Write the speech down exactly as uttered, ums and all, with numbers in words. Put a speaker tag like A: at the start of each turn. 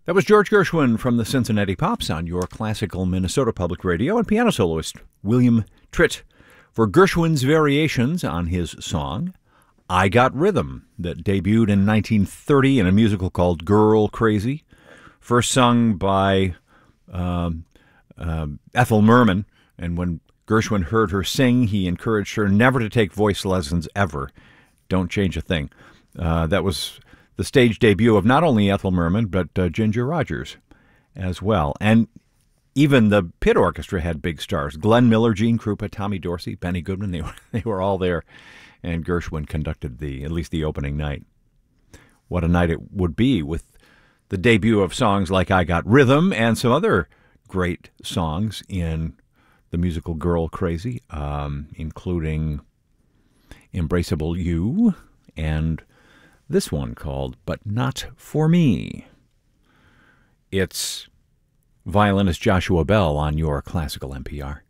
A: That was George Gershwin from the Cincinnati Pops on your classical Minnesota Public Radio, and piano soloist William Tritt for Gershwin's variations on his song, I Got Rhythm, that debuted in nineteen thirty in a musical called Girl Crazy, first sung by um, uh, Ethel Merman, and when Gershwin heard her sing, he encouraged her never to take voice lessons ever. Don't change a thing. Uh, that was the stage debut of not only Ethel Merman, but uh, Ginger Rogers as well. And even the pit orchestra had big stars. Glenn Miller, Gene Krupa, Tommy Dorsey, Benny Goodman, they were, they were all there. And Gershwin conducted the at least the opening night. What a night it would be with the debut of songs like I Got Rhythm and some other great songs in the musical Girl Crazy, um, including Embraceable You and this one called But Not For Me. It's violinist Joshua Bell on your classical N P R.